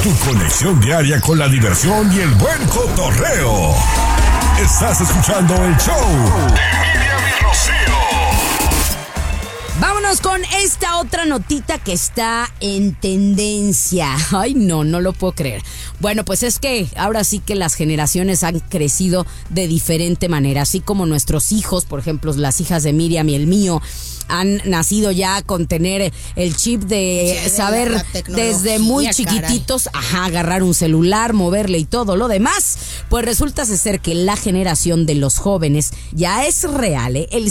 Tu conexión diaria con la diversión y el buen cotorreo. Estás escuchando el show de Miriam y Rocío. Vámonos con esta otra notita que está en tendencia. Ay, no lo puedo creer. Bueno, pues es que ahora sí que las generaciones han crecido de diferente manera. Así como nuestros hijos, por ejemplo, las hijas de Miriam y el mío, han nacido ya con tener el chip de saber desde muy chiquititos, agarrar un celular, moverle y todo lo demás. Pues resulta ser que la generación de los jóvenes ya es real, ¿eh? El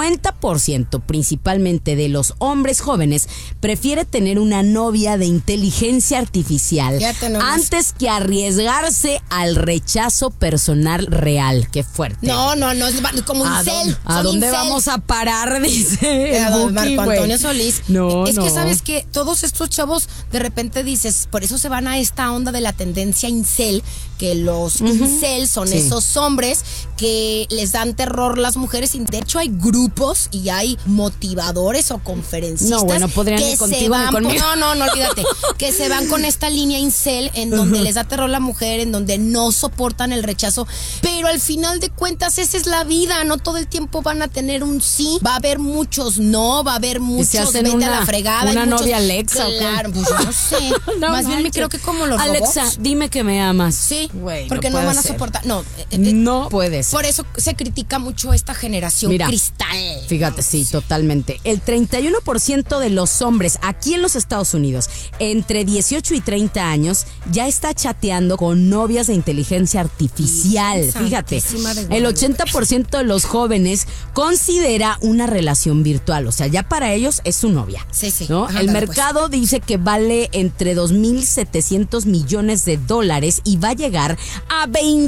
50% principalmente de los hombres jóvenes prefiere tener una novia de inteligencia artificial antes que arriesgarse al rechazo personal real. Qué fuerte. No, es como incel. ¿A dónde vamos a parar? Dice Marco Antonio Solís. Es que sabes que todos estos chavos de repente dices, por eso se van a esta onda de la tendencia incel, que los incel son esos hombres que les dan terror las mujeres. De hecho hay grupos y hay motivadores o conferencistas podrían que ir contigo, se van no, olvídate, que se van con esta línea incel en donde les da terror la mujer, en donde no soportan el rechazo, pero al final de cuentas esa es la vida, no todo el tiempo van a tener un sí, va a haber muchos no, va a haber muchos vete a la fregada. Una muchos, novia Alexa. Claro, pues yo no sé. Más bien me creo que como los Alexa, robots. dime que me amas. Sí, Güey, porque no van a soportar. No puede ser. Por eso se critica mucho esta generación cristal. Fíjate, sí, totalmente. El 31% de los hombres aquí en los Estados Unidos, entre 18 y 30 años, ya está chateando con novias de inteligencia artificial. Fíjate, el 80% de los jóvenes considera una relación virtual. O sea, ya para ellos es su novia. Sí. ¿No? El mercado dice que vale entre 2.700 millones de dólares y va a llegar a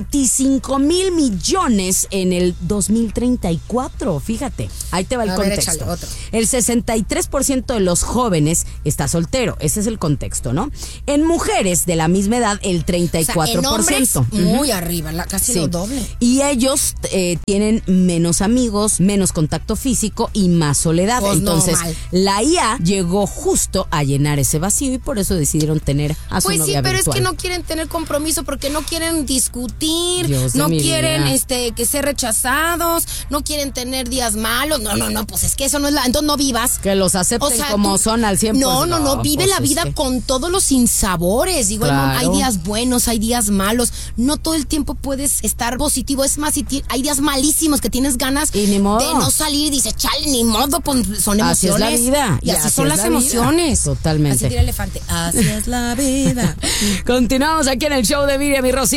25,000 millones en el 2034. Fíjate, ahí te va el contexto. El 63% de los jóvenes está soltero. Ese es el contexto, ¿no? En mujeres de la misma edad, el 34%. O sea, en hombres, muy arriba, casi lo doble. Y ellos tienen menos amigos, menos contacto físico y más soledad. Pues entonces, normal. La IA llegó justo a llenar ese vacío y por eso decidieron tener a su novia pero virtual. Es que no quieren tener compromiso porque no quieren discutir, Dios no de mi quieren vida. que ser rechazados, no quieren tener días malos. No, pues es que eso no es entonces no vivas. Que los acepten como son al 100%. No, vive la vida con todos los sinsabores. Digo, claro. Hay días buenos, hay días malos. No todo el tiempo puedes estar positivo. Es más, si hay días malísimos que tienes ganas de no salir, dices, chale, ni modo, pues son emociones. Así es la vida. Y así son las emociones. Totalmente. Así tira Elefante. Así es la vida. Continuamos aquí en el show de Miriam y Rocío.